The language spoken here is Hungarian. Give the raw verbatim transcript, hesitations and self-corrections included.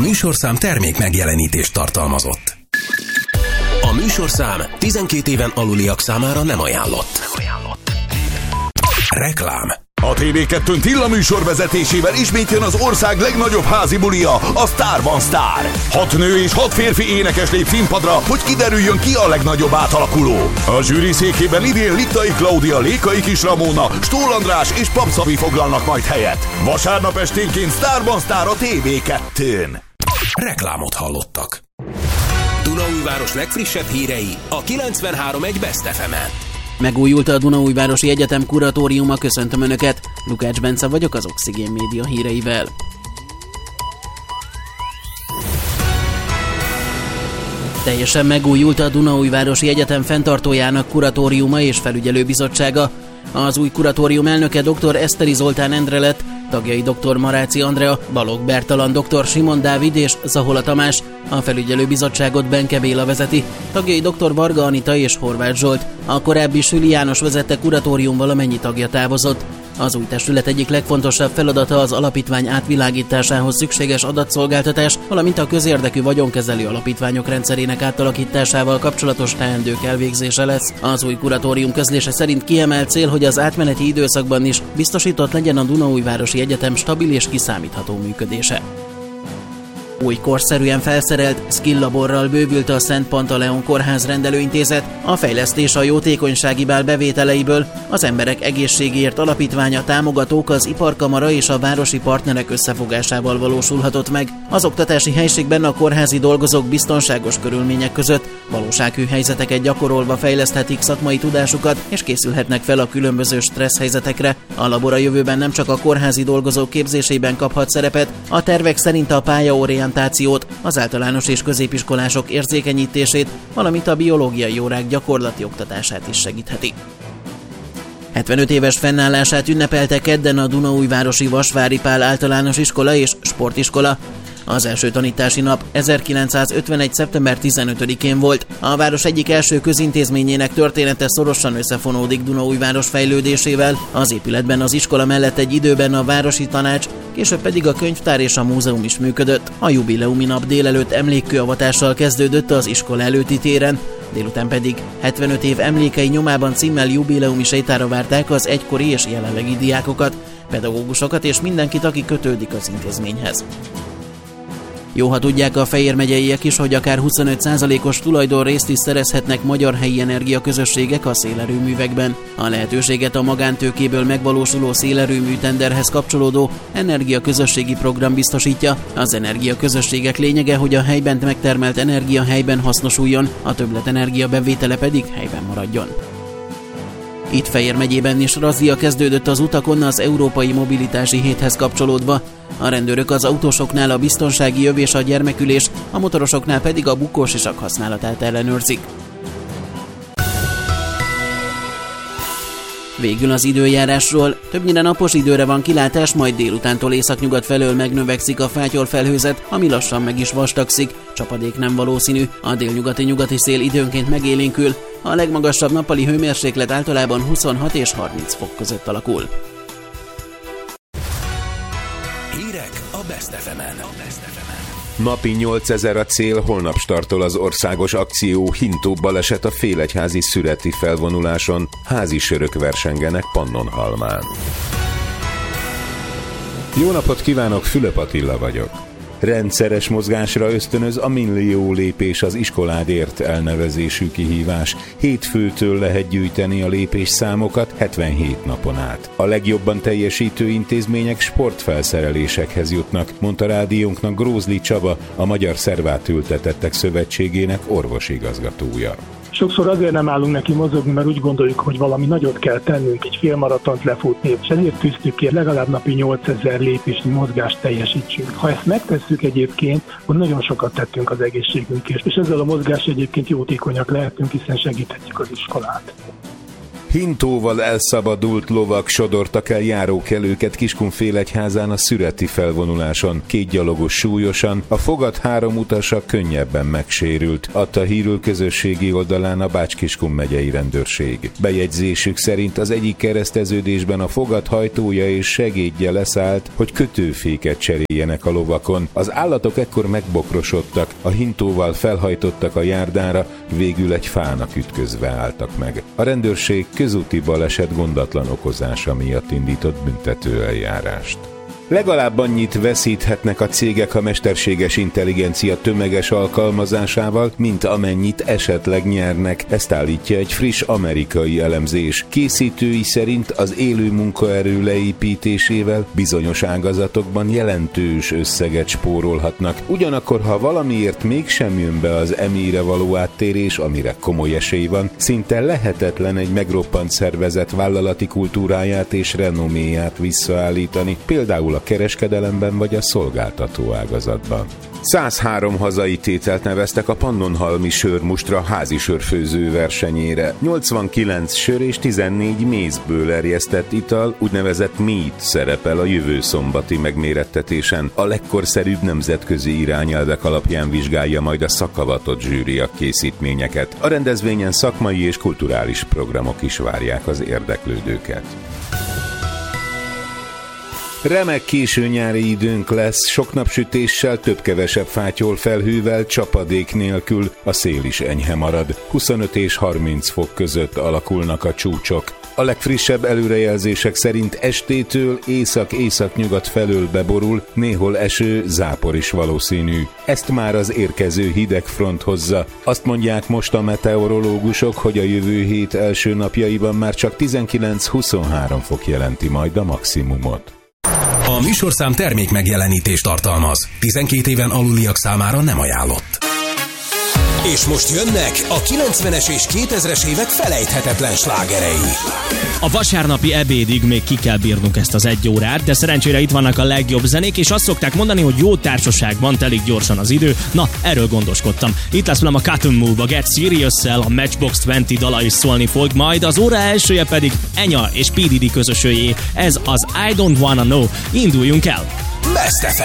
műsorszám termék megjelenítést tartalmazott. A műsorszám tizenkét éven aluliak számára nem ajánlott. Nem ajánlott. Reklám. A té vé kettőn Tilla műsor vezetésével ismét jön az ország legnagyobb házi bulia, a Sztárban Sztár. Hat nő és hat férfi énekes lép színpadra, hogy kiderüljön, ki a legnagyobb átalakuló. A zsűri székében idén Littai Klaudia, Lékai Kis Ramóna, Stól András és Papszavi foglalnak majd helyet. Vasárnap esténként Sztárban Sztár a té vé kettőn. Reklámot hallottak. Dunaújváros legfrissebb hírei a kilencvenhárom egész egy Best ef emen. Megújult a Dunaújvárosi Egyetem kuratóriuma, köszöntöm Önöket. Lukács Bence vagyok az Oxigén Média híreivel. Teljesen megújult a Dunaújvárosi Egyetem fenntartójának kuratóriuma és felügyelőbizottsága. Az új kuratórium elnöke dr. Eszteri Zoltán Endre lett, tagjai dr. Maráci Andrea, Balogh Bertalan, dr. Simon Dávid és Zahola Tamás, a felügyelőbizottságot Benke Béla vezeti, tagjai dr. Varga Anita és Horváth Zsolt. A korábbi Süli János vezette kuratórium valamennyi tagja távozott. Az új testület egyik legfontosabb feladata az alapítvány átvilágításához szükséges adatszolgáltatás, valamint a közérdekű vagyonkezelő alapítványok rendszerének átalakításával kapcsolatos teendők elvégzése lesz. Az új kuratórium közlése szerint kiemelt cél, hogy az átmeneti időszakban is biztosított legyen a Dunaújvárosi Egyetem stabil és kiszámítható működése. Új korszerűen felszerelt skill-laborral bővült a Szent Pantaleon Kórház rendelőintézet. A fejlesztés a jótékonysági bál bevételeiből az Emberek Egészségéért Alapítványa, támogatók, az Iparkamara és a városi partnerek összefogásával valósulhatott meg. Az oktatási helységben a kórházi dolgozók biztonságos körülmények között valósághű helyzeteket gyakorolva fejleszthetik szakmai tudásukat és készülhetnek fel a különböző stressz helyzetekre. A labor a jövőben nem csak a kórházi dolgozók képzésében kaphat szerepet, a tervek szerint a pályaorientációt, az általános és középiskolások érzékenyítését, valamint a biológiai órák gyakorlati oktatását is segítheti. hetvenöt éves fennállását ünnepelte kedden a Dunaújvárosi Vasvári Pál Általános Iskola és Sportiskola. Az első tanítási nap ezerkilencszázötvenegy. szeptember tizenötödikén volt. A város egyik első közintézményének története szorosan összefonódik Dunaújváros fejlődésével. Az épületben az iskola mellett egy időben a városi tanács, később pedig a könyvtár és a múzeum is működött. A jubileumi nap délelőtt emlékkőavatással kezdődött az iskola előtti téren, délután pedig hetvenöt év emlékei nyomában címmel jubileumi sétára várták az egykori és jelenlegi diákokat, pedagógusokat és mindenkit, aki kötődik az intézményhez. Jó, ha tudják a Fejér megyeiek is, hogy akár huszonöt százalékos tulajdonrészt is szerezhetnek magyar helyi energiaközösségek a szélerőművekben. A lehetőséget a magántőkéből megvalósuló szélerőmű tenderhez kapcsolódó energiaközösségi program biztosítja. Az energiaközösségek lényege, hogy a helyben megtermelt energia helyben hasznosuljon, a többletenergia bevétele pedig helyben maradjon. Itt Fejér megyében is razzia kezdődött az utakon az Európai Mobilitási Héthez kapcsolódva. A rendőrök az autósoknál a biztonsági öv és a gyermekülés, a motorosoknál pedig a bukósisak használatát ellenőrzik. Végül az időjárásról. Többnyire napos időre van kilátás, majd délutántól északnyugat felől megnövekszik a fátyolfelhőzet, ami lassan meg is vastagszik. Csapadék nem valószínű, a délnyugati-nyugati szél időnként megélénkül. A legmagasabb nappali hőmérséklet általában huszonhat és harminc fok között alakul. Hírek a Best ef emen. Napi nyolcezer a cél, holnap startol az országos akció Hintó baleset a Félegyházi szüreti felvonuláson, házi sörök versengenek Pannonhalmán. Jó napot kívánok, Fülöp Attila vagyok. Rendszeres mozgásra ösztönöz a Millió lépés az iskoládért elnevezésű kihívás. Hétfőtől lehet gyűjteni a lépésszámokat hetvenhét napon át. A legjobban teljesítő intézmények sportfelszerelésekhez jutnak, mondta rádiónknak Grózli Csaba, a Magyar Szervátültetettek Szövetségének orvosigazgatója. Sokszor azért nem állunk neki mozogni, mert úgy gondoljuk, hogy valami nagyot kell tennünk, egy félmaratont lefutni, és ezért tűztük ki, legalább napi nyolcezer lépésnyi mozgást teljesítsünk. Ha ezt megtesszük egyébként, akkor nagyon sokat tettünk az egészségünkért, és ezzel a mozgás egyébként jótékonyak lehetünk, hiszen segíthetjük az iskolát. Hintóval elszabadult lovak sodortak el járókelőket Kiskunfélegyházán a szüreti felvonuláson. Két gyalogos súlyosan, a fogad három utasa könnyebben megsérült, adta hírül közösségi oldalán a Bács-Kiskun megyei rendőrség. Bejegyzésük szerint az egyik kereszteződésben a fogad hajtója és segédje leszállt, hogy kötőféket cseréljenek a lovakon. Az állatok ekkor megbokrosodtak, a hintóval felhajtottak a járdára, végül egy fának ütközve álltak meg. A rendőrség közúti baleset gondatlan okozása miatt indított büntetőeljárást. Legalább annyit veszíthetnek a cégek a mesterséges intelligencia tömeges alkalmazásával, mint amennyit esetleg nyernek, ezt állítja egy friss amerikai elemzés. Készítői szerint az élő munkaerő leépítésével bizonyos ágazatokban jelentős összeget spórolhatnak. Ugyanakkor, ha valamiért mégsem jön be az emire való áttérés, amire komoly esély van, szinte lehetetlen egy megroppant szervezet vállalati kultúráját és renoméját visszaállítani, például a kereskedelemben vagy a szolgáltató ágazatban. száz három hazai tételt neveztek a Pannonhalmi Sörmustra házi sörfőző versenyére. nyolcvankilenc sör és tizennégy mézből erjesztett ital, úgynevezett mead szerepel a jövő szombati megmérettetésen. A legkorszerűbb nemzetközi irányelvek alapján vizsgálja majd a szakavatott zsűri a készítményeket. A rendezvényen szakmai és kulturális programok is várják az érdeklődőket. Remek késő nyári időnk lesz, sok napsütéssel, több-kevesebb fátyol felhővel, csapadék nélkül, a szél is enyhe marad. huszonöt és harminc fok között alakulnak a csúcsok. A legfrissebb előrejelzések szerint estétől észak-északnyugat felől beborul, néhol eső, zápor is valószínű. Ezt már az érkező hideg front hozza. Azt mondják most a meteorológusok, hogy a jövő hét első napjaiban már csak tizenkilenc-huszonhárom fok jelenti majd a maximumot. A műsorszám termék megjelenítést tartalmaz. tizenkét éven aluliak számára nem ajánlott. És most jönnek a kilencvenes és kétezres évek felejthetetlen slágerei. A vasárnapi ebédig még ki kell bírnunk ezt az egy órát, de szerencsére itt vannak a legjobb zenék, és azt szokták mondani, hogy jó társaságban telik gyorsan az idő. Na, erről gondoskodtam. Itt lesz velem a Cut and Move, a Get Serious-szel, a Matchbox húsz dala is szólni fog, majd az óra elsője pedig Enya és P. Diddy közösőjé. Ez az I Don't Wanna Know. Induljunk el! Best ef em.